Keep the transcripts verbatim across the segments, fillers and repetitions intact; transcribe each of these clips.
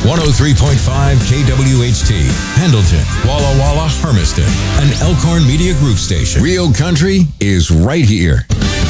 one oh three point five K W H T, Pendleton, Walla Walla, Hermiston, an Elkhorn Media Group station. Real country is right here.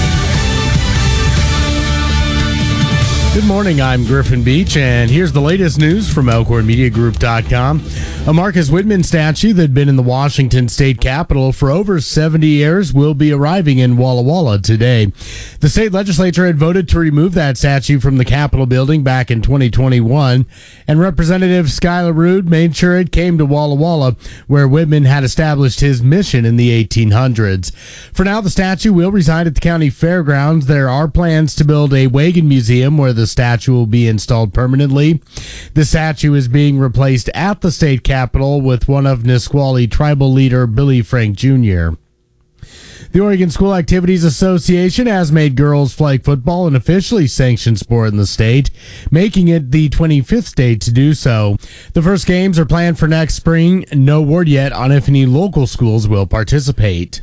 Good morning, I'm Griffin Beach, and here's the latest news from Elkhorn Media Group dot com. A Marcus Whitman statue that had been in the Washington State Capitol for over seventy years will be arriving in Walla Walla today. The state legislature had voted to remove that statue from the Capitol building back in twenty twenty-one, and Representative Skylar Rude made sure it came to Walla Walla, where Whitman had established his mission in the eighteen hundreds. For now, the statue will reside at the county fairgrounds. There are plans to build a wagon museum where the statue will be installed permanently. The statue is being replaced at the state capitol with one of Nisqually tribal leader Billy Frank Junior The Oregon School Activities Association has made girls flag football an officially sanctioned sport in the state, making it the twenty-fifth state to do so. The first games are planned for next spring. No word yet on if any local schools will participate.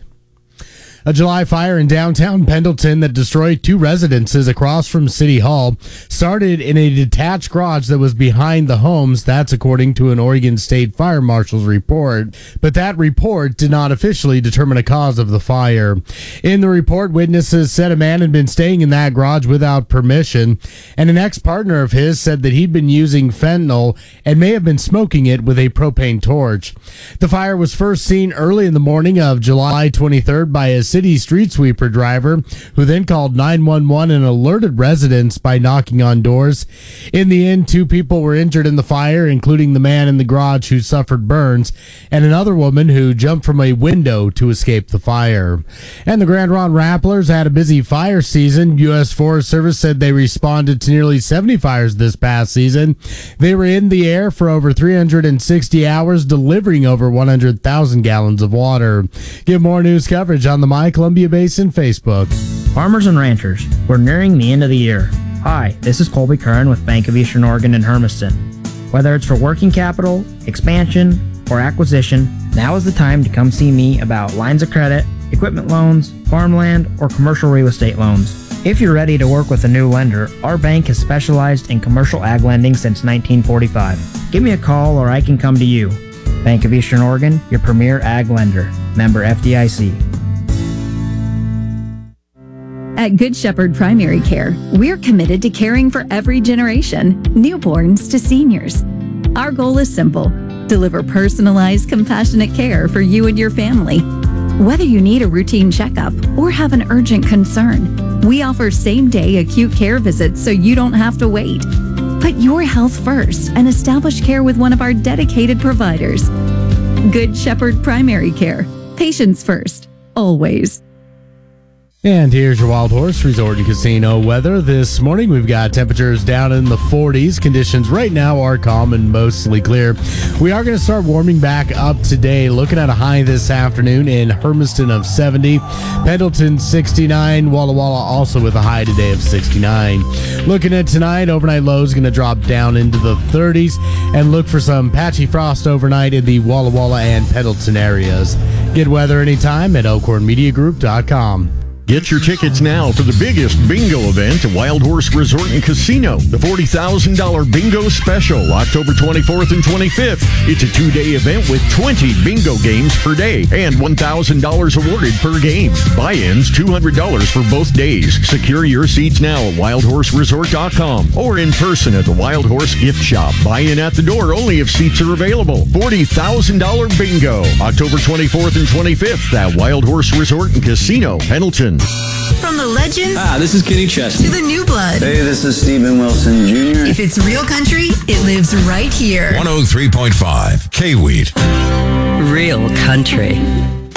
A July fire in downtown Pendleton that destroyed two residences across from City Hall started in a detached garage that was behind the homes. That's according to an Oregon State Fire Marshal's report. But that report did not officially determine a cause of the fire. In the report, witnesses said a man had been staying in that garage without permission, and an ex-partner of his said that he'd been using fentanyl and may have been smoking it with a propane torch. The fire was first seen early in the morning of July twenty-third by a city street sweeper driver, who then called nine one one and alerted residents by knocking on doors. In the end, two people were injured in the fire, including the man in the garage who suffered burns, and another woman who jumped from a window to escape the fire. And the Grand Ronde Rapplers had a busy fire season. U S Forest Service said they responded to nearly seventy fires this past season. They were in the air for over three hundred sixty hours, delivering over one hundred thousand gallons of water. Get more news coverage on the My Columbia Basin Facebook. Farmers and ranchers, we're nearing the end of the year. Hi, this is Colby Curran with Bank of Eastern Oregon in Hermiston. Whether it's for working capital, expansion, or acquisition, now is the time to come see me about lines of credit, equipment loans, farmland, or commercial real estate loans. If you're ready to work with a new lender, our bank has specialized in commercial ag lending since nineteen forty-five. Give me a call or I can come to you. Bank of Eastern Oregon, your premier ag lender. Member F D I C. At Good Shepherd Primary Care, we're committed to caring for every generation, newborns to seniors. Our goal is simple: deliver personalized, compassionate care for you and your family. Whether you need a routine checkup or have an urgent concern, we offer same-day acute care visits so you don't have to wait. Put your health first and establish care with one of our dedicated providers. Good Shepherd Primary Care. Patients first, always. And here's your Wild Horse Resort and Casino weather. This morning we've got temperatures down in the forties. Conditions right now are calm and mostly clear. We are going to start warming back up today. Looking at a high this afternoon in Hermiston of seventy. Pendleton sixty-nine. Walla Walla also with a high today of sixty-nine. Looking at tonight, overnight lows going to drop down into the thirties. And look for some patchy frost overnight in the Walla Walla and Pendleton areas. Get weather anytime at Elkhorn Media Group dot com. Get your tickets now for the biggest bingo event at Wild Horse Resort and Casino. The forty thousand dollars Bingo Special, October twenty-fourth and twenty-fifth. It's a two-day event with twenty bingo games per day and one thousand dollars awarded per game. Buy-ins, two hundred dollars for both days. Secure your seats now at wild horse resort dot com or in person at the Wild Horse Gift Shop. Buy-in at the door only if seats are available. forty thousand dollars Bingo, October twenty-fourth and twenty-fifth at Wild Horse Resort and Casino, Pendleton. From the legends ah, this is Kenny Chesney. to the new blood. Hey, this is Stephen Wilson Junior If it's real country, it lives right here. one oh three point five K-Weed. Real country.